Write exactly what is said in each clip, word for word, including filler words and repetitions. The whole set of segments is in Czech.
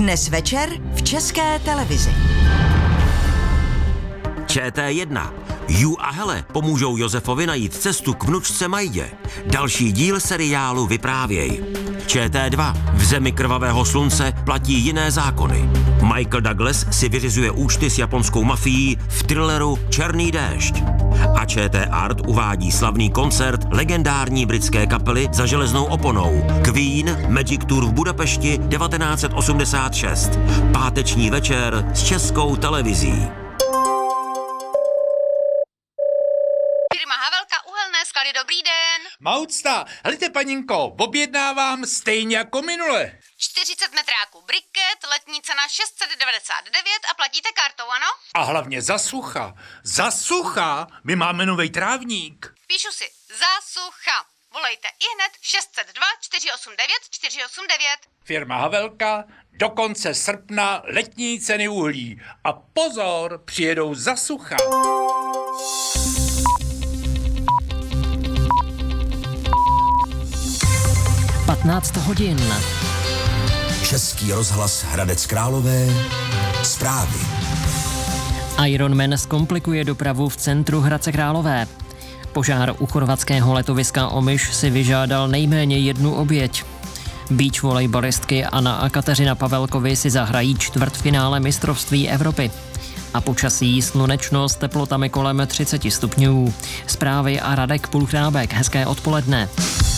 Dnes večer v České televizi. Č T jedna. Ju a Hele pomůžou Josefovi najít cestu k vnučce Majdě. Další díl seriálu Vyprávěj. Č T dva. V zemi krvavého slunce platí jiné zákony. Michael Douglas si vyřizuje účty s japonskou mafií v thrilleru Černý déšť. A Č T Art uvádí slavný koncert legendární britské kapely Za železnou oponou Queen Magic Tour v Budapešti devatenáct set osmdesát šest. Páteční večer s Českou televizí. Skali, dobrý den. Maucta, helejte paninko, objednávám stejně jako minule. čtyřicet metráků briket, letní cena šest set devadesát devět a platíte kartou, ano? A hlavně za sucha. Za sucha, my máme novej trávník. Píšu si, za sucha. Volejte ihned šest set dva čtyři osm devět čtyři osm devět. Firma Havelka, do konce srpna letní ceny uhlí. A pozor, přijedou za sucha. patnáct hodin. Český rozhlas Hradec Králové. Zprávy. Ironman zkomplikuje dopravu v centru Hradce Králové. Požár u chorvatského letoviska Omiš si vyžádal nejméně jednu oběť. Beach volejbalistky Anna a Kateřina Pavelkovi si zahrají čtvrtfinále mistrovství Evropy. A počasí slunečno s teplotami kolem třicet stupňů. Zprávy a Radek Pulchrábek. Hezké odpoledne.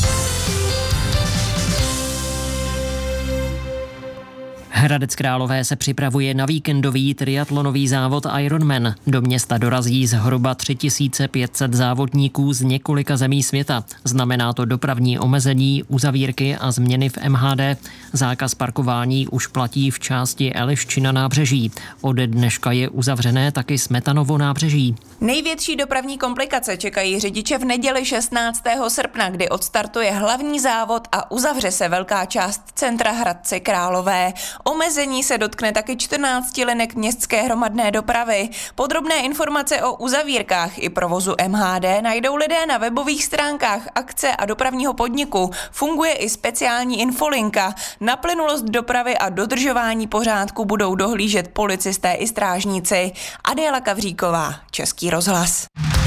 Hradec Králové se připravuje na víkendový triatlonový závod Ironman. Do města dorazí zhruba tři tisíce pět set závodníků z několika zemí světa. Znamená to dopravní omezení, uzavírky a změny v M H D. Zákaz parkování už platí v části Eliščina nábřeží. Ode dneška je uzavřené taky Smetanovo nábřeží. Největší dopravní komplikace čekají řidiče v neděli šestnáctého srpna, kdy odstartuje hlavní závod a uzavře se velká část centra Hradce Králové. Omezení se dotkne taky čtrnácti linek městské hromadné dopravy. Podrobné informace o uzavírkách i provozu M H D najdou lidé na webových stránkách akce a dopravního podniku. Funguje i speciální infolinka. Na plynulost dopravy a dodržování pořádku budou dohlížet policisté i strážníci. Adéla Kavříková, Český rozhlas.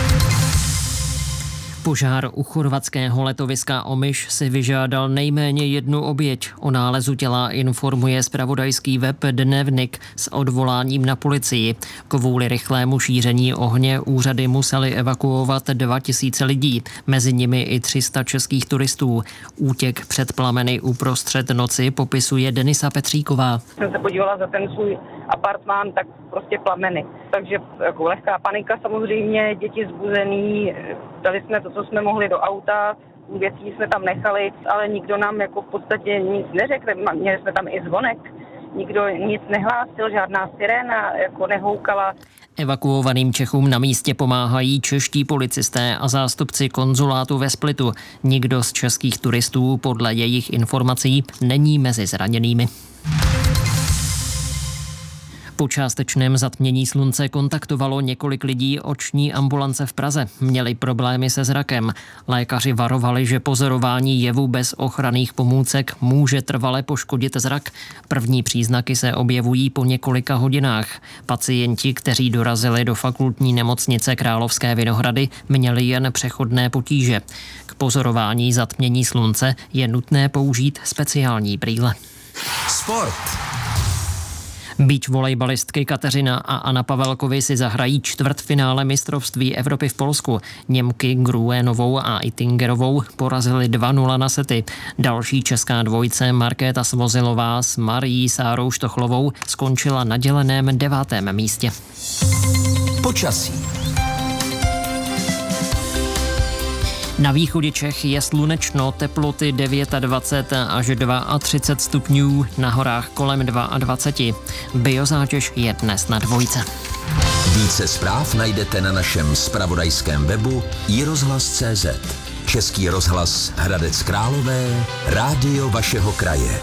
Požár u chorvatského letoviska Omiš si vyžádal nejméně jednu oběť. O nálezu těla informuje zpravodajský web Dnevnik s odvoláním na policii. Kvůli rychlému šíření ohně úřady museli evakuovat dva tisíce lidí, mezi nimi i tři sta českých turistů. Útěk před plameny uprostřed noci popisuje Denisa Petříková. Jsem se podívala za ten svůj apartmán, tak prostě plameny. Takže jako lehká panika samozřejmě, děti zbuzený, dali jsme to, co jsme mohli do auta, věcí jsme tam nechali, ale nikdo nám jako v podstatě nic neřekl, měli jsme tam i zvonek, nikdo nic nehlásil, žádná siréna jako nehoukala. Evakuovaným Čechům na místě pomáhají čeští policisté a zástupci konzulátu ve Splitu. Nikdo z českých turistů podle jejich informací není mezi zraněnými. Po částečném zatmění slunce kontaktovalo několik lidí oční ambulance v Praze. Měli problémy se zrakem. Lékaři varovali, že pozorování jevu bez ochranných pomůcek může trvale poškodit zrak. První příznaky se objevují po několika hodinách. Pacienti, kteří dorazili do fakultní nemocnice Královské Vinohrady, měli jen přechodné potíže. K pozorování zatmění slunce je nutné použít speciální brýle. Sport. Beach volejbalistky Kateřina a Anna Pavelkovi si zahrají čtvrtfinále mistrovství Evropy v Polsku. Němky Gruénovou a Ittingerovou porazili dva nula na sety. Další česká dvojice Markéta Svozilová s Marií Sárou Štochlovou skončila na děleném devátém místě. Počasí. Na východě Čech je slunečno, teploty dvacet devět až třicet dva stupňů, na horách kolem dvacet dva. Biozátěž je dnes na dvojce. Více zpráv najdete na našem zpravodajském webu i rozhlas tečka cé zet. Český rozhlas Hradec Králové, rádio vašeho kraje.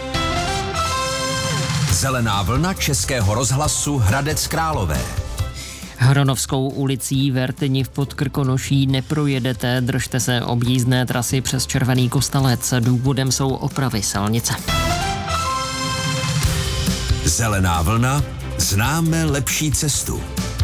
Zelená vlna Českého rozhlasu Hradec Králové. Hronovskou ulicí Vertyni v Podkrkonoší neprojedete, držte se objízdné trasy přes Červený Kostelec. Důvodem jsou opravy silnice. Zelená vlna, známe lepší cestu.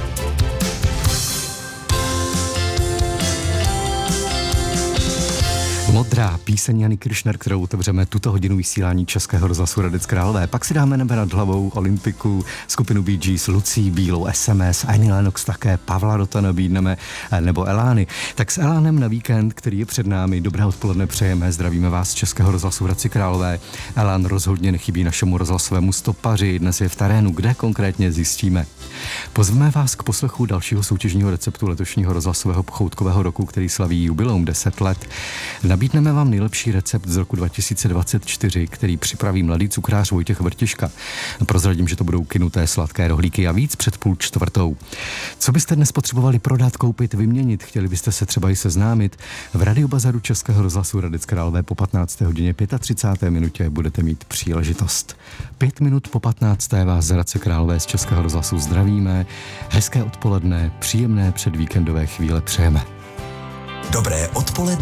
Modrá píseň Jany Kiršner, kterou otevřeme tuto hodinu vysílání Českého rozhlasu Hradec Králové. Pak si dáme nebe nad hlavou Olympiku, skupinu Bee Gees, Lucí Bílou, S M S, Annie Lennox také, Pavla Rota nabídneme, nebo Elány. Tak s Elánem na víkend, který je před námi, dobré odpoledne přejeme, zdravíme vás z Českého rozhlasu Hradci Králové. Elán rozhodně nechybí našemu rozhlasovému stopaři, dnes je v terénu, kde konkrétně zjistíme. Pozveme vás k poslechu dalšího soutěžního receptu letošního rozhlasového choutkového roku, který slaví jubileum deset let. Nabídneme vám nejlepší recept z roku dva tisíce dvacet čtyři, který připraví mladý cukrář Vojtěch Vrtiška. Prozradím, že to budou kynuté sladké rohlíky a víc před půl čtvrtou. Co byste dnes potřebovali prodat, koupit, vyměnit? Chtěli byste se třeba i seznámit? V Radiobazaru Českého rozhlasu Hradec Králové po patnácté hodině třicáté páté minutě budete mít příležitost. Pět minut po patnácté vás z Hradce Králové z Českého rozhlasu zdravíme. Hezké odpoledne, příjemné předvíkendové chvíle přejeme. Dobré odpoledne.